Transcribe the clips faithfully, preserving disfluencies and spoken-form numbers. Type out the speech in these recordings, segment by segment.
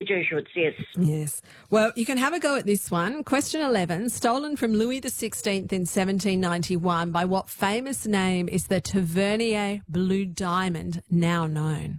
Jesuits, yes. Yes. Well, you can have a go at this one. Question eleven. Stolen from Louis the sixteenth in seventeen ninety-one, by what famous name is the Tavernier Blue Diamond now known?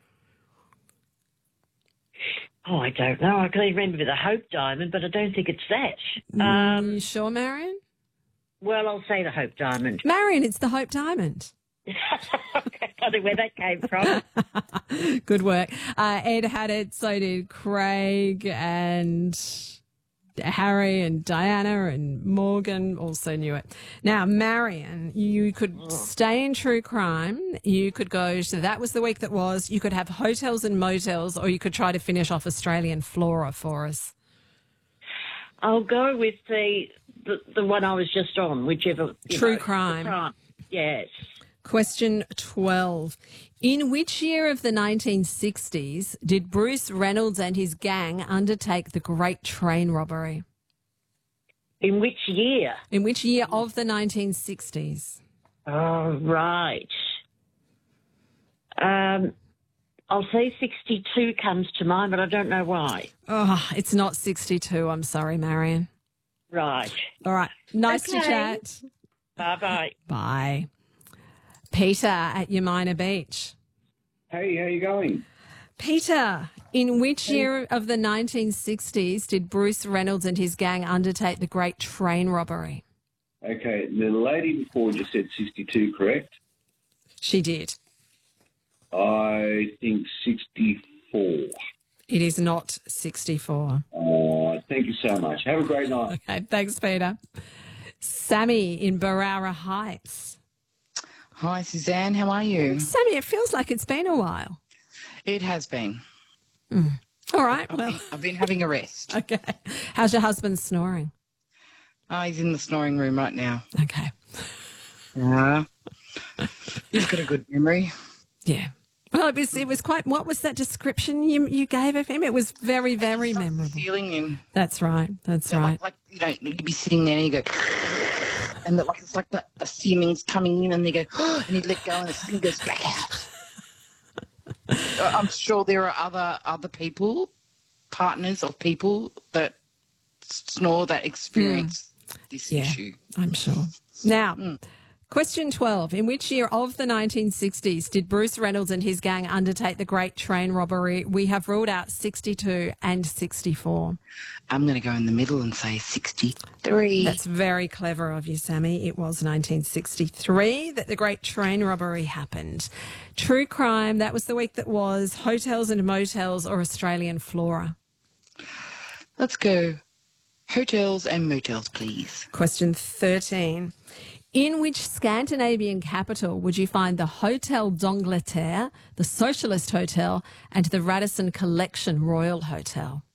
Oh, I don't know. I can remember the Hope Diamond, but I don't think it's that. Um, Um, you sure, Marion? well, I'll say the Hope Diamond. Marion, it's the Hope Diamond. I don't know where that came from. Good work. Uh, Ed had it, so did Craig, and Harry and Diana and Morgan also knew it. Now, Marion, you could stay in true crime. You could go to That Was the Week That Was. You could have hotels and motels, or you could try to finish off Australian flora for us. I'll go with the the, the one I was just on, whichever. you True know, crime. the crime. Yes. Question twelve. In which year of the nineteen sixties did Bruce Reynolds and his gang undertake the Great Train Robbery? In which year? In which year of the nineteen sixties? Oh, right. Um, I'll say sixty-two comes to mind, but I don't know why. Oh, it's not sixty-two. I'm sorry, Marion. Right. All right. Nice to Okay. chat. Bye-bye. Bye. Peter at Yamina Beach. Hey, how you going? Peter, in which year of the nineteen sixties did Bruce Reynolds and his gang undertake the Great Train Robbery? Okay, the lady before just said sixty-two, correct? She did. I think sixty-four. It is not sixty-four. Oh, thank you so much. Have a great night. Okay, thanks, Peter. Sammy in Barara Heights. Hi, Suzanne. How are you? Sammy, it feels like it's been a while. It has been. All right, I've, well, been, I've been having a rest. okay. How's your husband snoring? Oh, he's in the snoring room right now. Okay. Yeah. He's got a good memory. Yeah. Well, it was, it was quite, what was that description you you gave of him? It was very, very memorable. Feeling him. That's right. That's Yeah, right. Like, like, you know, you'd be sitting there and you go, and the, like it's like the, the fuming's coming in and they go, and he'd let go and the thing goes back out. Uh, I'm sure there are other other people, partners of people that snore that experience this Yeah. issue. I'm sure. Now, question twelve. In which year of the nineteen sixties did Bruce Reynolds and his gang undertake the Great Train Robbery? We have ruled out sixty-two and sixty-four. I'm going to go in the middle and say sixty-three. That's very clever of you, Sammy. It was nineteen sixty-three that the Great Train Robbery happened. True crime, that was the week that was. Hotels and motels or Australian flora? Let's go hotels and motels, please. Question thirteen. In which Scandinavian capital would you find the Hotel d'Angleterre, the Socialist Hotel, and the Radisson Collection Royal Hotel?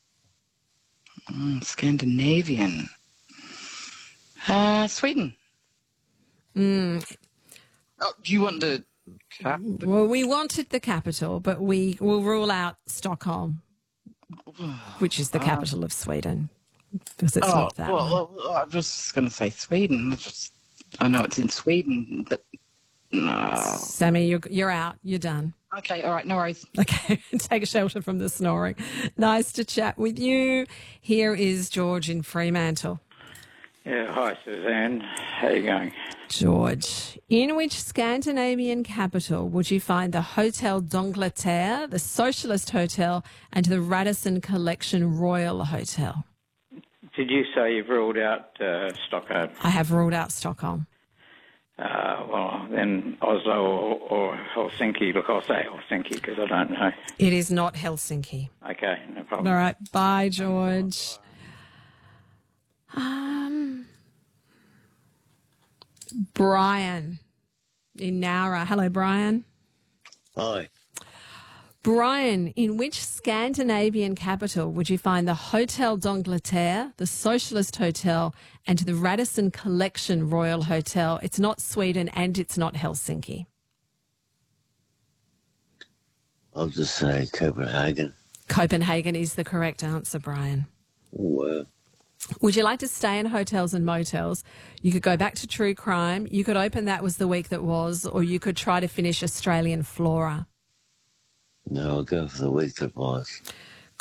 Mm, Scandinavian. Uh, Sweden. Mm. Oh, do you want the cap? Well, we wanted the capital, but we will rule out Stockholm, which is the capital of Sweden, because it's Oh, not that one. well, well, I was just going to say Sweden. I just, I know it's in Sweden, but no. Sammy, you're, you're out. You're done. Okay, all right, no worries. Okay, take a shelter from the snoring. Nice to chat with you. Here is George in Fremantle. Yeah, hi Suzanne. How you going? George, in which Scandinavian capital would you find the Hotel d'Angleterre, the Socialist Hotel, and the Radisson Collection Royal Hotel? Did you say you've ruled out uh, Stockholm? I have ruled out Stockholm. Uh, well, then Oslo or, or Helsinki. Look, I'll say Helsinki because I don't know. It is not Helsinki. Okay, no problem. All right, bye, George. Um, Brian in Nowra. Hello, Brian. Hi. Brian, in which Scandinavian capital would you find the Hotel d'Angleterre, the Socialist Hotel, and the Radisson Collection Royal Hotel? It's not Sweden and it's not Helsinki. I'll just say Copenhagen. Copenhagen is the correct answer, Brian. Oh, uh, Would you like to stay in hotels and motels? You could go back to true crime. You could open That Was the Week That Was, or you could try to finish Australian flora. no, I'll go for the week that was.